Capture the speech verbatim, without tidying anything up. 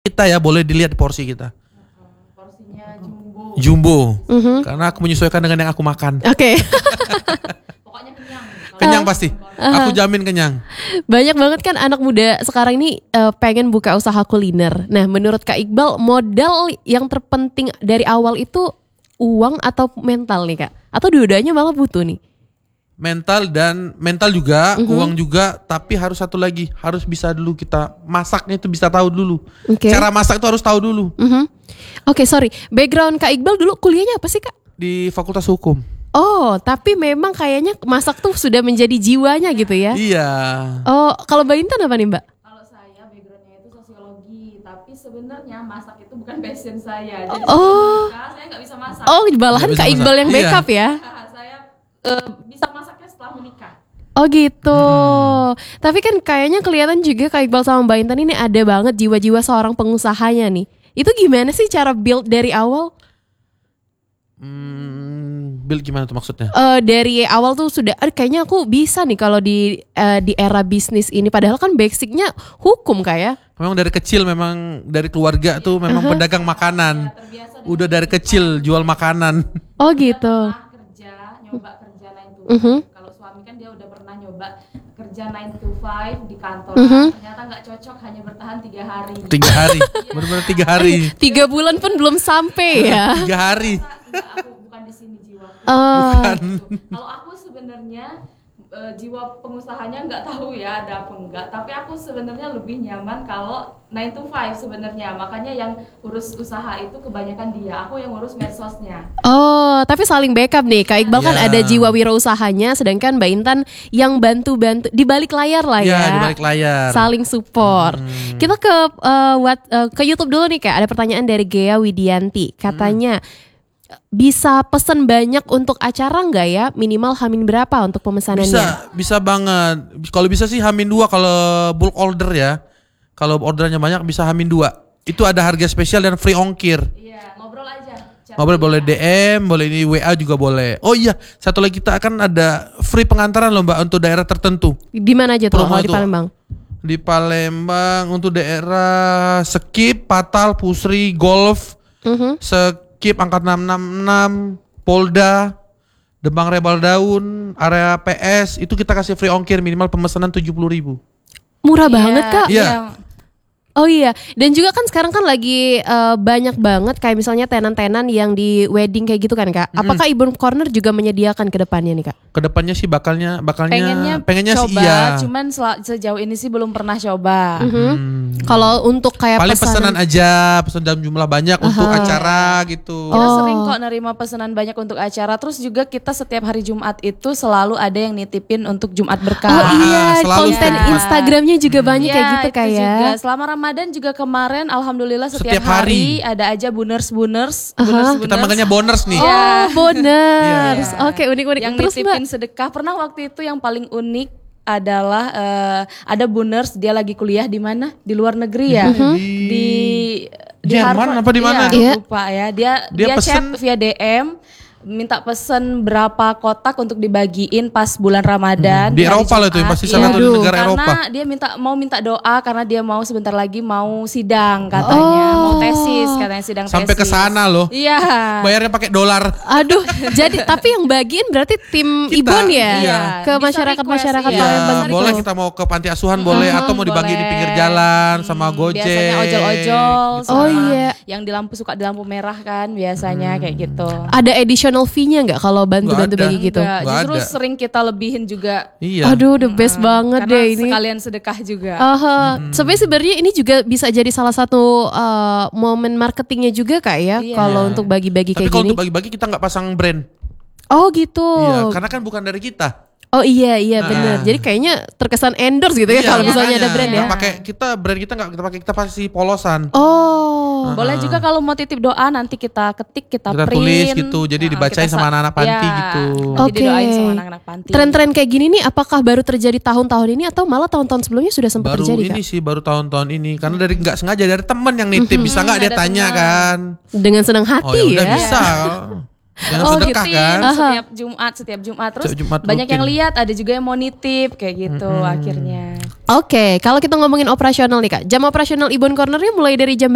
kita ya, boleh dilihat porsi kita. Porsinya jumbo. Jumbo. Mhm. Karena aku menyesuaikan dengan yang aku makan. Oke. Pokoknya kenyang. Kenyang pasti. Aku jamin kenyang. Banyak banget kan anak muda sekarang ini uh, pengen buka usaha kuliner. Nah, menurut Kak Iqbal, modal yang terpenting dari awal itu uang atau mental nih Kak? Atau dua-duanya malah butuh nih? Mental dan mental juga, Mhm. uang juga, tapi harus satu lagi, harus bisa dulu kita masaknya itu bisa tahu dulu. Oke. Cara masak itu harus tahu dulu. Mhm. Oke, sorry. Background Kak Iqbal dulu kuliahnya apa sih Kak? Di Fakultas Hukum. Oh, tapi memang kayaknya masak tuh sudah menjadi jiwanya gitu ya? Iya. Oh, kalau Mbak Intan apa nih Mbak? Kalau saya backgroundnya itu sosiologi, tapi sebenarnya masak itu bukan passion saya. Jadi Oh. sebelum nikah, saya nggak bisa masak. Oh, malahan Nggak bisa Kak Iqbal masak. yang Iya. backup ya? Saya eh, bisa masaknya setelah menikah. Oh gitu. Tapi kan kayaknya kelihatan juga Kak Iqbal sama Mbak Intan ini ada banget jiwa-jiwa seorang pengusahanya nih. Itu gimana sih cara build dari awal? Hmm, build gimana tuh maksudnya? Eh dari awal tuh sudah, "Ah, kayaknya aku bisa nih kalau di eh, di era bisnis ini." Padahal kan basicnya hukum Kak ya. Memang dari kecil, memang dari keluarga tuh memang pedagang makanan. Terbiasa dengan Udah dari kecil jual makanan. Oh gitu. pernah kerja, nyoba kerja nine to Mhm. five. Kalau suami kan dia udah pernah nyoba kerja nine to five di kantor. Mhm. Ternyata nggak cocok, hanya bertahan tiga hari. Tiga hari, benar-benar tiga hari. Tiga bulan pun belum sampai ya. Tiga hari. Enggak, aku bukan di sini jiwaku. Oh. Kalau aku sebenarnya eh, jiwa pengusahanya nggak tahu ya ada apa enggak, tapi aku sebenarnya lebih nyaman kalau nine to five sebenarnya. Makanya yang urus usaha itu kebanyakan dia, aku yang urus medsosnya. Oh, tapi saling backup nih. Kak Iqbal kan Ya. ada jiwa wirausahanya, sedangkan Mbak Intan yang bantu-bantu di balik layar lah ya. Ya, di balik layar. Saling support. Kita ke eh, what, eh, ke YouTube dulu nih Kak. Ada pertanyaan dari Gea Widianti. Katanya bisa pesen banyak untuk acara nggak ya? Minimal hamin berapa untuk pemesanannya? Bisa, bisa banget. Kalau bisa sih hamin dua kalau bulk order ya. Kalau ordernya banyak bisa hamin dua. Itu ada harga spesial dan free ongkir. Iya, ngobrol aja. Chat Ngobrol boleh dia. D M, boleh ini W A juga boleh. Oh iya, satu lagi kita akan ada free pengantaran loh Mbak untuk daerah tertentu. Di mana aja tuh? Promo Kalau di itu. Palembang. Di Palembang untuk daerah Skip, Patal, Pusri, Golf, Mhm. Skip angkat enam enam enam, Polda, Dembang Rebal Daun, area P S itu kita kasih free ongkir minimal pemesanan tujuh puluh ribu. Murah banget Kak. Iya. Oh iya, dan juga kan sekarang kan lagi eh, banyak banget kayak misalnya tenan-tenan yang di wedding kayak gitu kan Kak. Apakah Ibon Corner juga menyediakan ke depannya nih Kak? Kedepannya sih bakalnya, bakalnya, Pengennya, pengennya sih coba, iya. cuman sel- sejauh ini sih belum pernah coba. Mhm. Kalau untuk kayak Paling pesanan pesanan, aja, pesan dalam jumlah banyak untuk acara gitu. Kita Oh. sering kok nerima pesanan banyak untuk acara. Terus juga kita setiap hari Jumat itu selalu ada yang nitipin untuk Jumat berkah. oh iya, selalu konten setiap- Instagramnya juga banyak kayak Iya, gitu itu kayak juga. ya. Selama Ramadan juga kemarin alhamdulillah setiap, Setiap hari. hari. ada aja buners-buners, Aha. buners-buners Kita makanya bonus nih. Oh, bonus. Iya. Oke, unik-unik. yang Terus Mbak, nitipin sedekah. Pernah waktu itu yang paling unik adalah eh, ada buners, dia lagi kuliah di mana? Di luar negeri ya. Di di Jerman Harvard. apa di mana? Iya, Iya. lupa ya. Dia Dia dia, chat pesen- via D M, minta pesen berapa kotak untuk dibagiin pas bulan Ramadan. Di hari Eropa lah itu, Jumat. pasti salah satu Aduh. negara Karena Eropa. dia minta mau minta doa karena dia mau sebentar lagi mau sidang katanya, Oh. mau tesis katanya sidang Sampai ke tesis. sana loh. Iya. Bayarnya pakai dolar. aduh, jadi tapi yang bagiin berarti tim Kita, Ibon ya? iya. Ke Bisa masyarakat-masyarakat request, iya. Palembang Ya, gitu. boleh kita mau ke panti asuhan boleh atau mau dibagi di boleh. pinggir jalan sama Gojek. Biasanya ojol-ojol Gitu. Oh, sama iya. yang di lampu suka di lampu merah kan biasanya kayak gitu. Ada additional fee-nya nggak kalau bantu-bantu Nggak ada. bagi gitu? Enggak, Nggak justru ada. sering kita lebihin juga Iya. Aduh, the best banget karena deh ini. sekalian sedekah juga. Aha. Sebenarnya sebenarnya ini juga bisa jadi salah satu uh, momen marketingnya juga Kak ya, Iya. kalau untuk bagi-bagi Tapi kayak kalau gini. untuk bagi-bagi kita nggak pasang brand. Oh gitu. Iya, karena kan bukan dari kita. Oh iya iya Ah. benar. Jadi kayaknya terkesan endorse gitu ya Iya, kalau misalnya ada makanya. brand ya. Nggak pakai kita brand kita nggak kita pakai, kita pasti polosan. Oh. Boleh juga kalau mau titip doa nanti kita ketik, kita, Kita print. tulis gitu, jadi Nah, dibacain kita sama sa- anak-anak panti ya, gitu. Nanti Oke. didoain sama anak-anak panti. Tren-tren kayak gini nih apakah baru terjadi tahun-tahun ini atau malah tahun-tahun sebelumnya sudah sempat Baru terjadi ini Kak? sih baru tahun-tahun ini karena dari nggak sengaja dari temen yang nitip bisa nggak dia ada tanya teman. kan. Dengan senang Oh hati ya udah ya. bisa. Jangan Oh, sedekah Nitip kan. setiap Jumat, setiap Jumat terus Setiap Jumat banyak rutin. yang lihat, ada juga yang mau nitip kayak gitu akhirnya. Oke, kalau kita ngomongin operasional nih Kak. Jam operasional Ibon Corner-nya mulai dari jam